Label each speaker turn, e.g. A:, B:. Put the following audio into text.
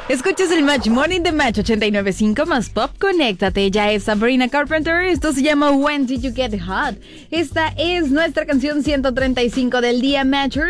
A: Escuchas el Match Morning de Match 89.5 más Pop. Conéctate, ya es Sabrina Carpenter. Esto se llama When Did You Get Hot. Esta es nuestra canción 135 del día, Matchers.